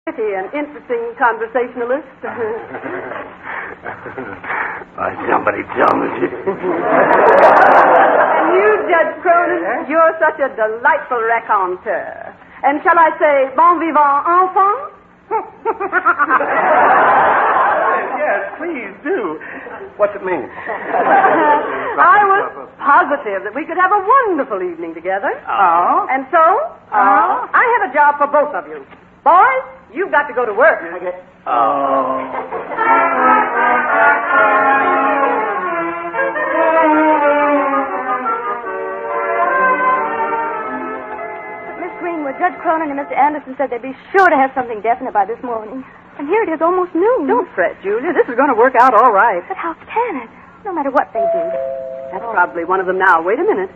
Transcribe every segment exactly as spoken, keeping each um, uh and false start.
An interesting conversationalist. Why, somebody tell me. And you, Judge Cronin, you're such a delightful raconteur. And shall I say, bon vivant enfant? Yes, please do. What's it mean? I was positive that we could have a wonderful evening together. Oh? And so, Oh? I have a job for both of you. Boys, you've got to go to work. Oh. Miss Greenwood, Judge Cronin and Mister Anderson said they'd be sure to have something definite by this morning. And here it is, almost noon. Don't fret, Julia. This is going to work out all right. But how can it? No matter what they do. That's probably one of them now. Wait a minute.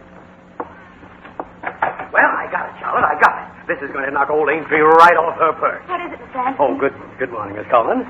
Well, I got it, Charlotte. I got it. This is going to knock old Aintree right off her perch. What is it, Mister Anderson? Oh, good good morning, Miss Coleman.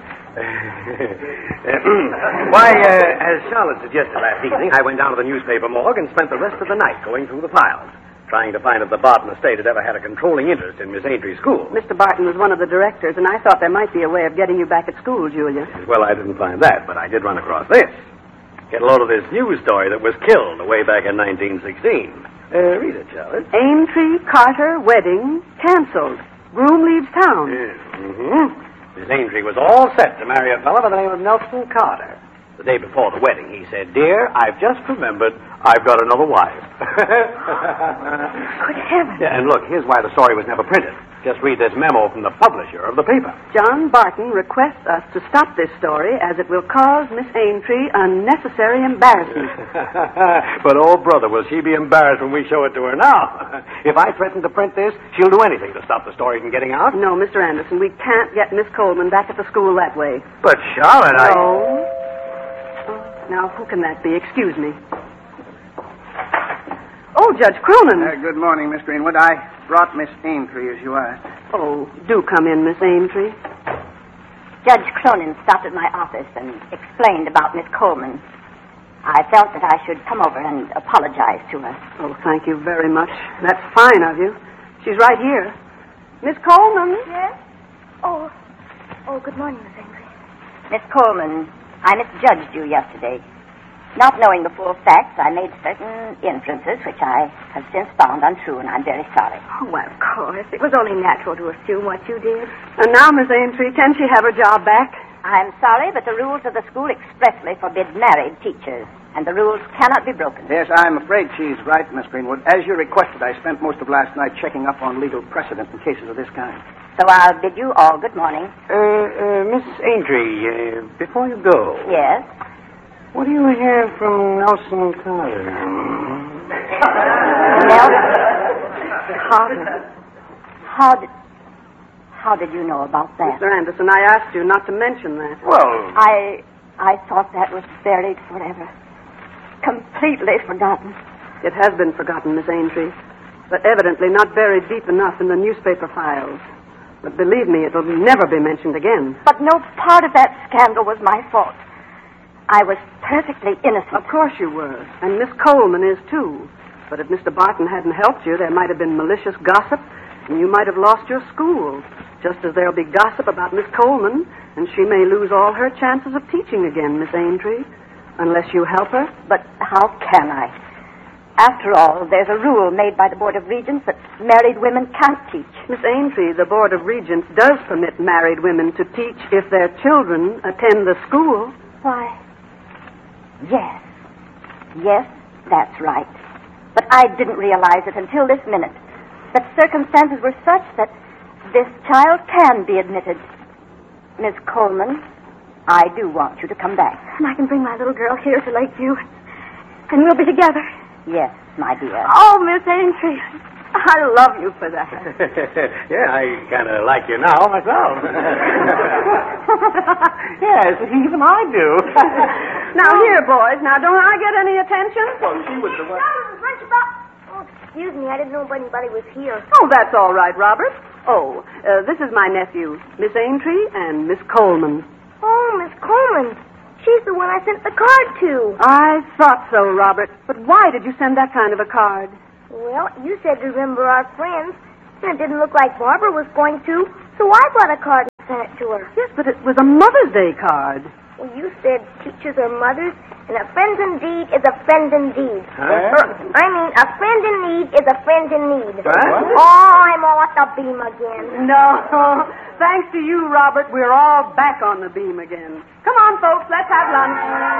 Why, uh, as Charlotte suggested last evening, I went down to the newspaper morgue and spent the rest of the night going through the files, trying to find if the Barton estate had ever had a controlling interest in Miss Aintrie's school. Mister Barton was one of the directors, and I thought there might be a way of getting you back at school, Julia. Well, I didn't find that, but I did run across this. Get a load of this news story that was killed way back in nineteen sixteen. Uh, read it, Charlotte. Aintree Carter wedding canceled. Groom leaves town. Yeah. Mm-hmm. Miss Aintree was all set to marry a fellow by the name of Nelson Carter. The day before the wedding, he said, "Dear, I've just remembered I've got another wife." Good heavens. Yeah, and look, here's why the story was never printed. Just read this memo from the publisher of the paper. John Barton requests us to stop this story as it will cause Miss Aintree unnecessary embarrassment. But, oh, brother, will she be embarrassed when we show it to her now? If I threaten to print this, she'll do anything to stop the story from getting out. No, Mister Anderson, we can't get Miss Coleman back at the school that way. But, Charlotte, I... No. Now, who can that be? Excuse me. Oh, Judge Cronin. Uh, good morning, Miss Greenwood. I brought Miss Aintree, as you asked. Oh, do come in, Miss Aintree. Judge Cronin stopped at my office and explained about Miss Coleman. I felt that I should come over and apologize to her. Oh, thank you very much. That's fine of you. She's right here. Miss Coleman? Yes? Oh, oh, good morning, Miss Aintree. Miss Coleman, I misjudged you yesterday. Not knowing the full facts, I made certain inferences which I have since found untrue, and I'm very sorry. Oh, well, of course. It was only natural to assume what you did. And now, Miss Aintree, can she have her job back? I'm sorry, but the rules of the school expressly forbid married teachers, and the rules cannot be broken. Yes, I'm afraid she's right, Miss Greenwood. As you requested, I spent most of last night checking up on legal precedent in cases of this kind. So I'll bid you all good morning. Uh, uh, Miss Aintree, uh, before you go... Yes? What do you hear from Nelson Carter? Nelson Carter? How did... How did you know about that? Mister Anderson, I asked you not to mention that. Well... I... I thought that was buried forever. Completely forgotten. It has been forgotten, Miss Aintree, but evidently not buried deep enough in the newspaper files. But believe me, it will never be mentioned again. But no part of that scandal was my fault. I was perfectly innocent. Of course you were. And Miss Coleman is, too. But if Mister Barton hadn't helped you, there might have been malicious gossip, and you might have lost your school. Just as there'll be gossip about Miss Coleman, and she may lose all her chances of teaching again, Miss Aintree, unless you help her. But how can I? After all, there's a rule made by the Board of Regents that married women can't teach. Miss Aintree, the Board of Regents does permit married women to teach if their children attend the school. Why... Yes. Yes, that's right. But I didn't realize it until this minute. That circumstances were such that this child can be admitted. Miss Coleman, I do want you to come back. And I can bring my little girl here to Lakeview. And we'll be together. Yes, my dear. Oh, Miss Aintree, I love you for that. Yeah, I kind of like you now myself. Yes, even I do. Now, here, boys. Now, don't I get any attention? Well, she was the one... Oh, excuse me. I didn't know if anybody was here. Oh, that's all right, Robert. Oh, uh, this is my nephew, Miss Aintree and Miss Coleman. Oh, Miss Coleman. She's the one I sent the card to. I thought so, Robert. But why did you send that kind of a card? Well, you said to remember our friends, and it didn't look like Barbara was going to, so I brought a card. sent it to her. Yes, but it was a Mother's Day card. Well, you said teachers are mothers, and a friend indeed is a friend indeed. Huh? Or, I mean, a friend in need is a friend in need. What? Oh, I'm off the beam again. No. Thanks to you, Robert, we're all back on the beam again. Come on, folks, let's have lunch.